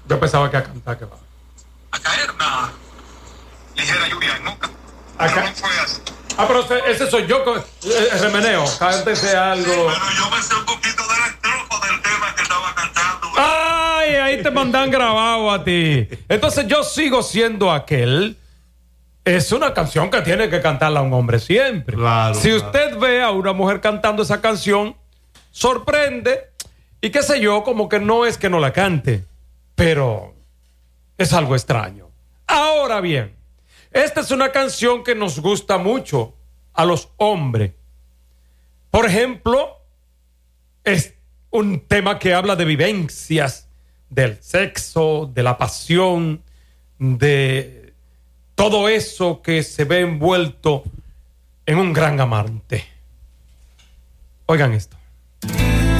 Yo pensaba que a cantar que va. A caer una ligera lluvia en Moca. Acá. No fue así. Pero ese soy yo, remeneo, cántese algo. Sí, pero yo me sé un poquito del estrofa del tema que estaba cantando. ¡Ay! Ahí te mandan grabado a ti. Entonces yo sigo siendo aquel. Es una canción que tiene que cantarla un hombre siempre. Claro, si claro. usted ve a una mujer cantando esa canción, sorprende. Y qué sé yo, como que no es que no la cante, pero es algo extraño. Ahora bien, esta es una canción que nos gusta mucho a los hombres. Por ejemplo, es un tema que habla de vivencias, del sexo, de la pasión, de todo eso que se ve envuelto en un gran amante. Oigan esto.